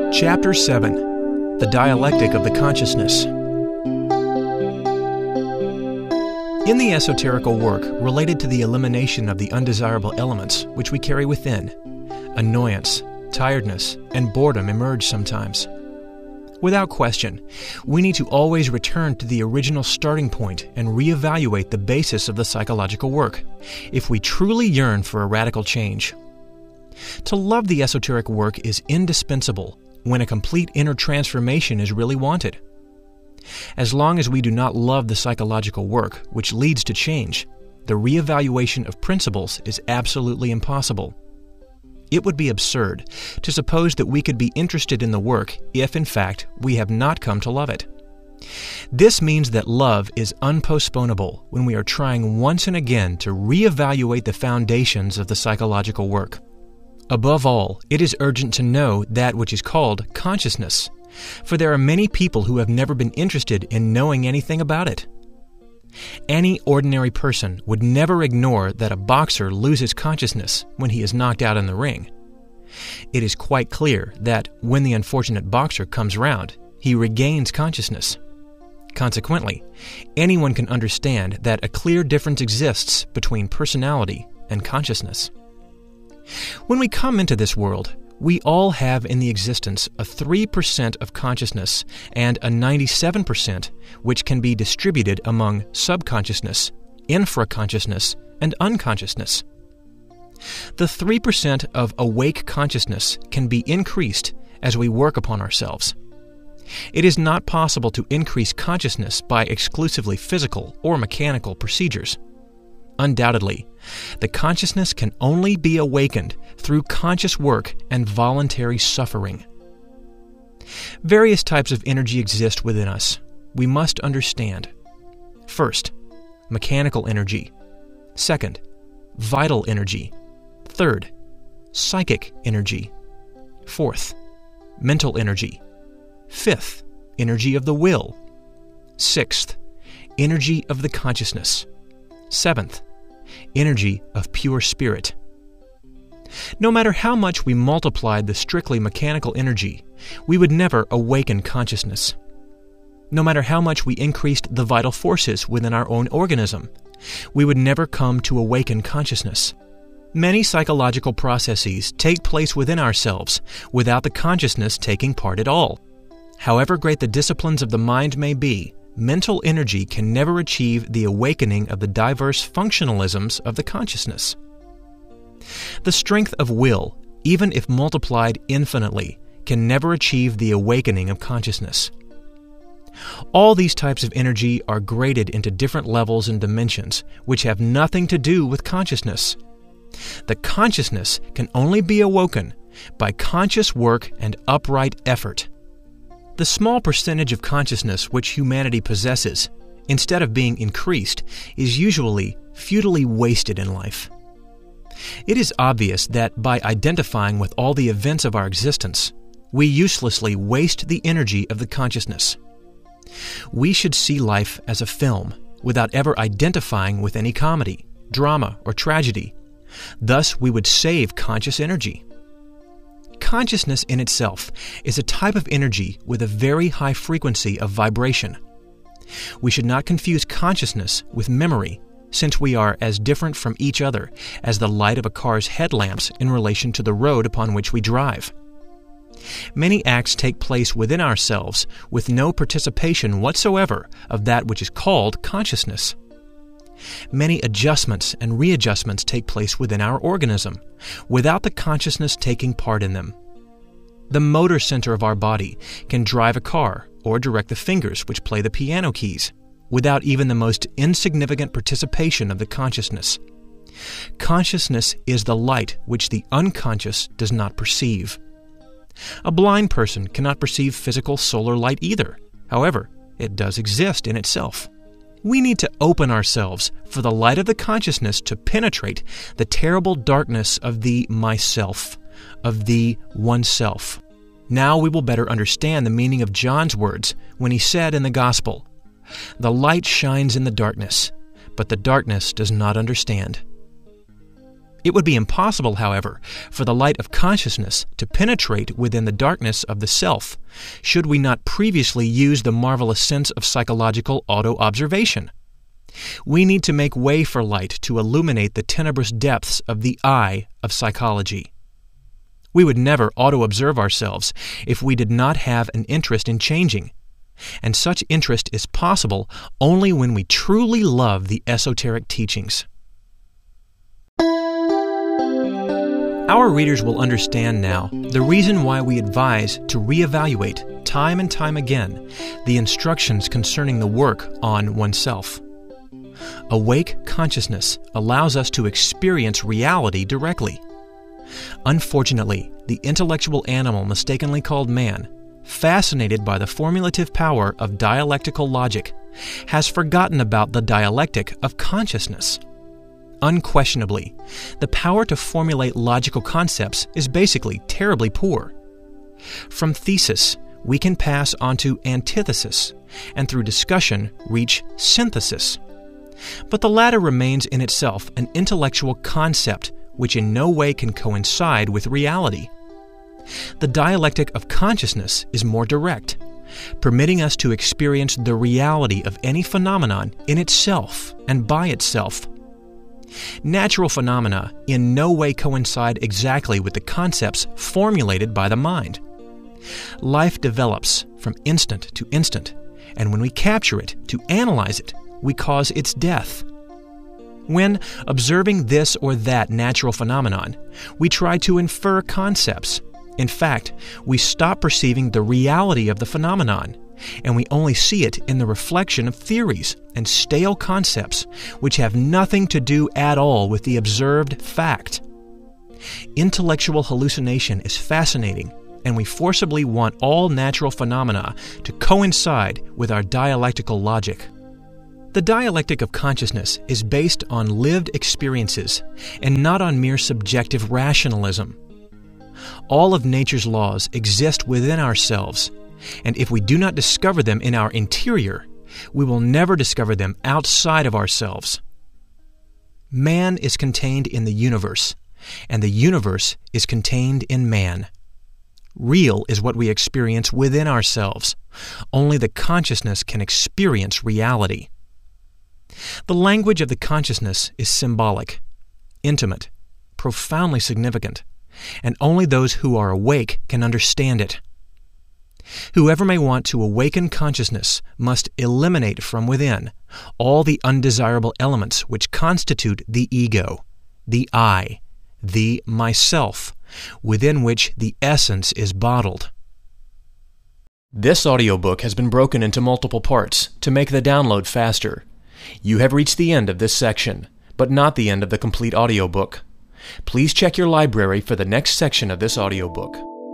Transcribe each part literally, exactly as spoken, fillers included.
Chapter seven. The Dialectic of the Consciousness. In the esoterical work related to the elimination of the undesirable elements which we carry within, annoyance, tiredness, and boredom emerge sometimes. Without question, we need to always return to the original starting point and reevaluate the basis of the psychological work, if we truly yearn for a radical change. To love the esoteric work is indispensable when a complete inner transformation is really wanted. As long as we do not love the psychological work, which leads to change, the reevaluation of principles is absolutely impossible. It would be absurd to suppose that we could be interested in the work if, in fact, we have not come to love it. This means that love is unpostponable when we are trying once and again to reevaluate the foundations of the psychological work. Above all, it is urgent to know that which is called consciousness, for there are many people who have never been interested in knowing anything about it. Any ordinary person would never ignore that a boxer loses consciousness when he is knocked out in the ring. It is quite clear that when the unfortunate boxer comes round, he regains consciousness. Consequently, anyone can understand that a clear difference exists between personality and consciousness. When we come into this world, we all have in the existence a three percent of consciousness and a ninety-seven percent which can be distributed among subconsciousness, infraconsciousness, and unconsciousness. The three percent of awake consciousness can be increased as we work upon ourselves. It is not possible to increase consciousness by exclusively physical or mechanical procedures. Undoubtedly, the consciousness can only be awakened through conscious work and voluntary suffering. Various types of energy exist within us. We must understand. First, mechanical energy. Second, vital energy. Third, psychic energy. Fourth, mental energy. Fifth, energy of the will. Sixth, energy of the consciousness. Seventh, energy of pure spirit. No matter how much we multiplied the strictly mechanical energy, we would never awaken consciousness. No matter how much we increased the vital forces within our own organism, we would never come to awaken consciousness. Many psychological processes take place within ourselves without the consciousness taking part at all. However great the disciplines of the mind may be, mental energy can never achieve the awakening of the diverse functionalisms of the consciousness. The strength of will, even if multiplied infinitely, can never achieve the awakening of consciousness. All these types of energy are graded into different levels and dimensions, which have nothing to do with consciousness. The consciousness can only be awoken by conscious work and upright effort. The small percentage of consciousness which humanity possesses, instead of being increased, is usually futilely wasted in life. It is obvious that by identifying with all the events of our existence, we uselessly waste the energy of the consciousness. We should see life as a film, without ever identifying with any comedy, drama, or tragedy. Thus, we would save conscious energy. Consciousness in itself is a type of energy with a very high frequency of vibration. We should not confuse consciousness with memory, since we are as different from each other as the light of a car's headlamps in relation to the road upon which we drive. Many acts take place within ourselves with no participation whatsoever of that which is called consciousness. Many adjustments and readjustments take place within our organism, without the consciousness taking part in them. The motor center of our body can drive a car or direct the fingers which play the piano keys, without even the most insignificant participation of the consciousness. Consciousness is the light which the unconscious does not perceive. A blind person cannot perceive physical solar light either. However, it does exist in itself. We need to open ourselves for the light of the consciousness to penetrate the terrible darkness of the myself, of the oneself. Now we will better understand the meaning of John's words when he said in the Gospel, "The light shines in the darkness, but the darkness does not understand." It would be impossible, however, for the light of consciousness to penetrate within the darkness of the self, should we not previously use the marvelous sense of psychological auto-observation. We need to make way for light to illuminate the tenebrous depths of the eye of psychology. We would never auto-observe ourselves if we did not have an interest in changing, and such interest is possible only when we truly love the esoteric teachings. Our readers will understand now the reason why we advise to reevaluate time and time again the instructions concerning the work on oneself. Awake consciousness allows us to experience reality directly. Unfortunately, the intellectual animal mistakenly called man, fascinated by the formulative power of dialectical logic, has forgotten about the dialectic of consciousness. Unquestionably, the power to formulate logical concepts is basically terribly poor. From thesis, we can pass on to antithesis, and through discussion reach synthesis. But the latter remains in itself an intellectual concept which in no way can coincide with reality. The dialectic of consciousness is more direct, permitting us to experience the reality of any phenomenon in itself and by itself. Natural phenomena in no way coincide exactly with the concepts formulated by the mind. Life develops from instant to instant, and when we capture it to analyze it, we cause its death. When observing this or that natural phenomenon, we try to infer concepts. In fact, we stop perceiving the reality of the phenomenon, and we only see it in the reflection of theories and stale concepts which have nothing to do at all with the observed fact. Intellectual hallucination is fascinating, and we forcibly want all natural phenomena to coincide with our dialectical logic. The dialectic of consciousness is based on lived experiences and not on mere subjective rationalism. All of nature's laws exist within ourselves, and if we do not discover them in our interior, we will never discover them outside of ourselves. Man is contained in the universe, and the universe is contained in man. Real is what we experience within ourselves. Only the consciousness can experience reality. The language of the consciousness is symbolic, intimate, profoundly significant, and only those who are awake can understand it. Whoever may want to awaken consciousness must eliminate from within all the undesirable elements which constitute the ego, the I, the myself, within which the essence is bottled. This audiobook has been broken into multiple parts to make the download faster. You have reached the end of this section, but not the end of the complete audiobook. Please check your library for the next section of this audiobook.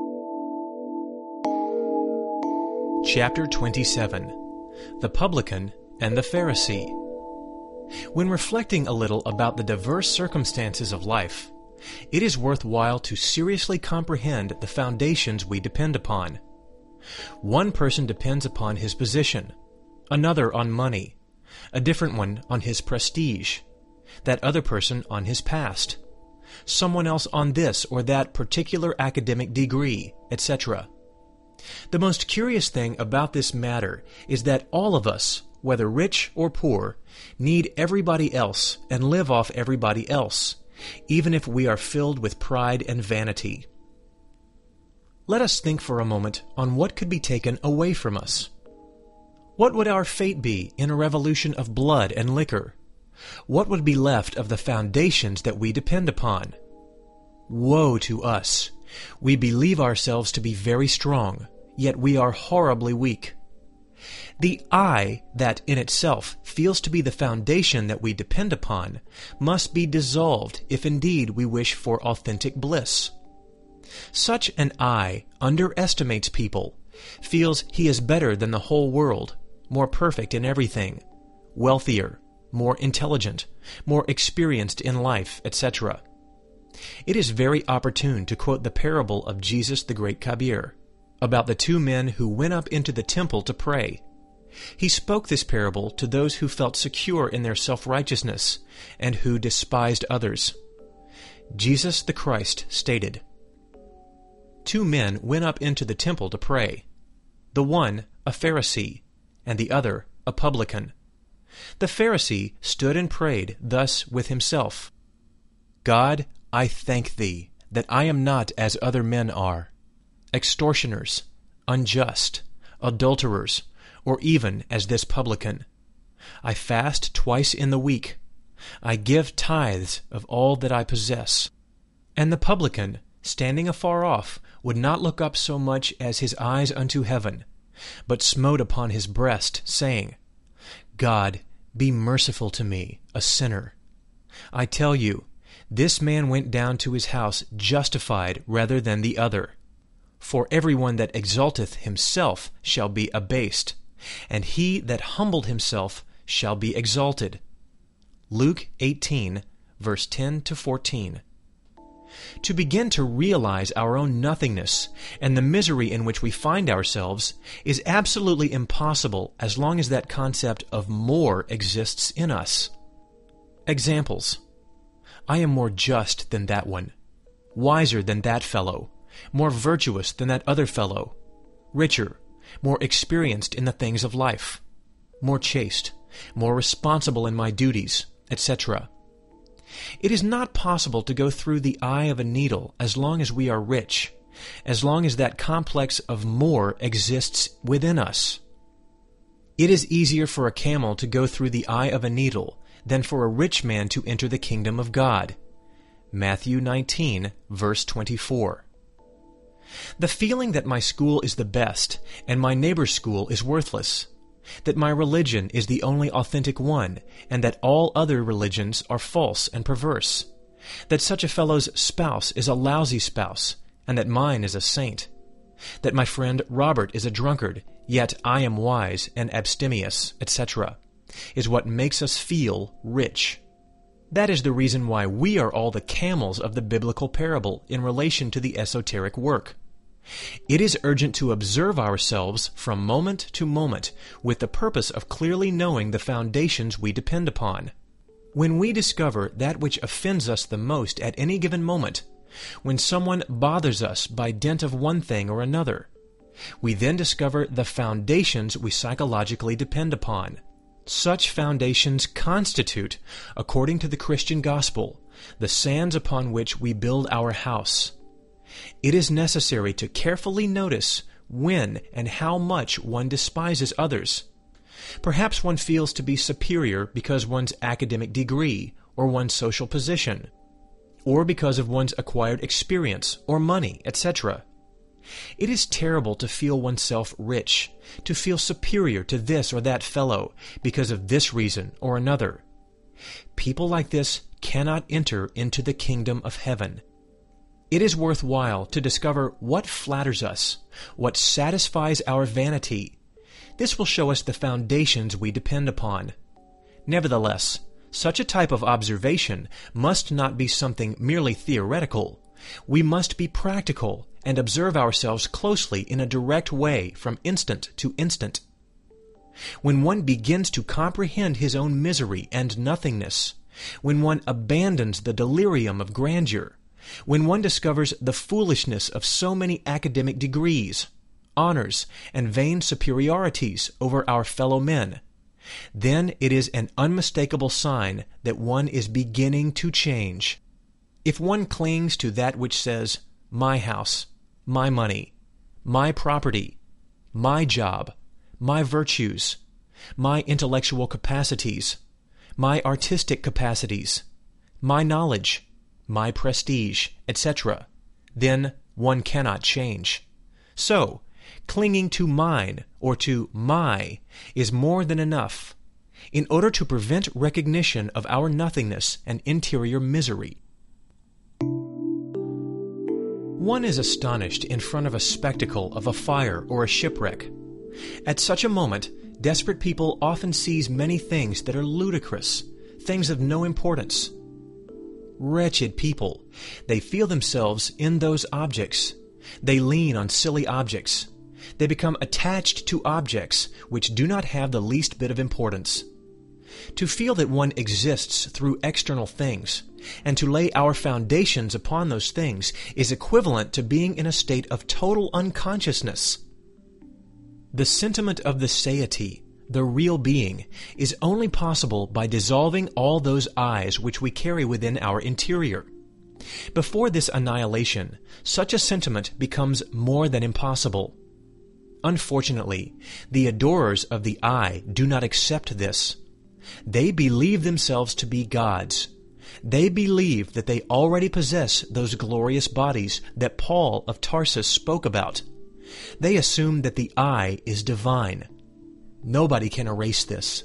Chapter twenty-seven. The Publican and the Pharisee. When reflecting a little about the diverse circumstances of life, it is worthwhile to seriously comprehend the foundations we depend upon. One person depends upon his position, another on money, a different one on his prestige, that other person on his past, someone else on this or that particular academic degree, et cetera. The most curious thing about this matter is that all of us, whether rich or poor, need everybody else and live off everybody else, even if we are filled with pride and vanity. Let us think for a moment on what could be taken away from us. What would our fate be in a revolution of blood and liquor? What would be left of the foundations that we depend upon? Woe to us! We believe ourselves to be very strong, yet we are horribly weak. The I that in itself feels to be the foundation that we depend upon must be dissolved if indeed we wish for authentic bliss. Such an I underestimates people, feels he is better than the whole world, more perfect in everything, wealthier, more intelligent, more experienced in life, et cetera. It is very opportune to quote the parable of Jesus the Great Kabir, about the two men who went up into the temple to pray. He spoke this parable to those who felt secure in their self-righteousness and who despised others. Jesus the Christ stated, "Two men went up into the temple to pray, the one a Pharisee, and the other a publican. The Pharisee stood and prayed thus with himself, God, I thank thee that I am not as other men are, extortioners, unjust, adulterers, or even as this publican. I fast twice in the week. I give tithes of all that I possess." And the publican, standing afar off, would not look up so much as his eyes unto heaven, but smote upon his breast, saying, God, be merciful to me, a sinner. I tell you, this man went down to his house justified rather than the other. For every one that exalteth himself shall be abased, and he that humbled himself shall be exalted. Luke eighteen, verse ten to fourteen. To begin to realize our own nothingness and the misery in which we find ourselves is absolutely impossible as long as that concept of more exists in us. Examples: I am more just than that one, wiser than that fellow, more virtuous than that other fellow, richer, more experienced in the things of life, more chaste, more responsible in my duties, et cetera. It is not possible to go through the eye of a needle as long as we are rich, as long as that complex of more exists within us. It is easier for a camel to go through the eye of a needle than for a rich man to enter the kingdom of God. Matthew nineteen, verse twenty-four. The feeling that my school is the best and my neighbor's school is worthless, that my religion is the only authentic one, and that all other religions are false and perverse, that such a fellow's spouse is a lousy spouse, and that mine is a saint, that my friend Robert is a drunkard, yet I am wise and abstemious, et cetera, is what makes us feel rich. That is the reason why we are all the camels of the biblical parable in relation to the esoteric work. It is urgent to observe ourselves from moment to moment with the purpose of clearly knowing the foundations we depend upon. When we discover that which offends us the most at any given moment, when someone bothers us by dint of one thing or another, we then discover the foundations we psychologically depend upon. Such foundations constitute, according to the Christian gospel, the sands upon which we build our house. It is necessary to carefully notice when and how much one despises others. Perhaps one feels to be superior because one's academic degree or one's social position, or because of one's acquired experience or money, et cetera. It is terrible to feel oneself rich, to feel superior to this or that fellow because of this reason or another. People like this cannot enter into the kingdom of heaven. It is worthwhile to discover what flatters us, what satisfies our vanity. This will show us the foundations we depend upon. Nevertheless, such a type of observation must not be something merely theoretical. We must be practical and observe ourselves closely in a direct way from instant to instant. When one begins to comprehend his own misery and nothingness, when one abandons the delirium of grandeur, when one discovers the foolishness of so many academic degrees, honors, and vain superiorities over our fellow men, then it is an unmistakable sign that one is beginning to change. If one clings to that which says, my house, my money, my property, my job, my virtues, my intellectual capacities, my artistic capacities, my knowledge, my prestige, et cetera, then one cannot change. So, clinging to mine or to my is more than enough in order to prevent recognition of our nothingness and interior misery. One is astonished in front of a spectacle of a fire or a shipwreck. At such a moment, desperate people often seize many things that are ludicrous, things of no importance. Wretched people, they feel themselves in those objects. They lean on silly objects. They become attached to objects which do not have the least bit of importance. To feel that one exists through external things, And to lay our foundations upon those things is equivalent to being in a state of total unconsciousness. The sentiment of the satiety, the real being, is only possible by dissolving all those I's which we carry within our interior. Before this annihilation, such a sentiment becomes more than impossible. Unfortunately, the adorers of the I do not accept this. They believe themselves to be gods. They believe that they already possess those glorious bodies that Paul of Tarsus spoke about. They assume that the I is divine. Nobody can erase this.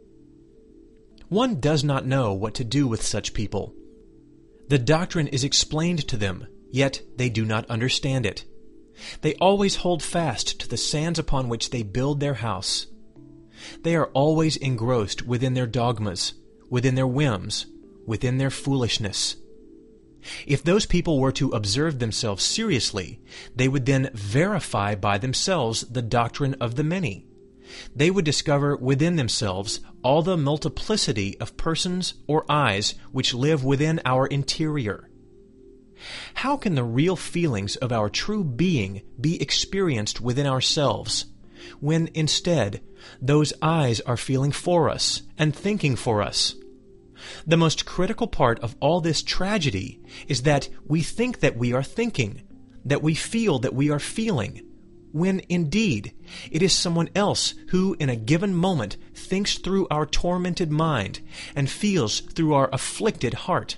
One does not know what to do with such people. The doctrine is explained to them, yet they do not understand it. They always hold fast to the sands upon which they build their house. They are always engrossed within their dogmas, within their whims, within their foolishness. If those people were to observe themselves seriously, they would then verify by themselves the doctrine of the many. They would discover within themselves all the multiplicity of persons or I's which live within our interior. How can the real feelings of our true being be experienced within ourselves, when instead those I's are feeling for us and thinking for us? The most critical part of all this tragedy is that we think that we are thinking, that we feel that we are feeling, when indeed it is someone else who in a given moment thinks through our tormented mind and feels through our afflicted heart.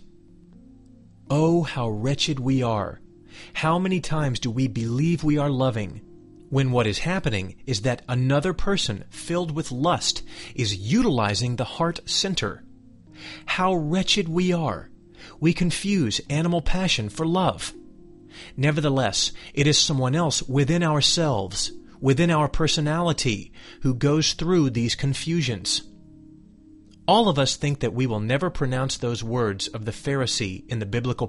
Oh, how wretched we are! How many times do we believe we are loving, when what is happening is that another person filled with lust is utilizing the heart center? How wretched we are! We confuse animal passion for love. Nevertheless, it is someone else within ourselves, within our personality, who goes through these confusions. All of us think that we will never pronounce those words of the Pharisee in the biblical